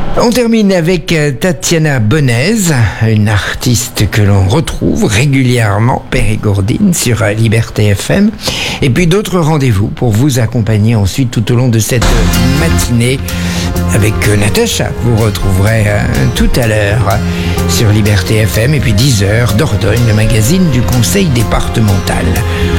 On termine avec Tatiana Bonez, une artiste que l'on retrouve régulièrement, périgourdine, sur Liberté FM. Et puis d'autres rendez-vous pour vous accompagner ensuite tout au long de cette matinée avec Natacha. Vous retrouverez tout à l'heure sur Liberté FM. Et puis 10h, Dordogne, le magazine du Conseil départemental.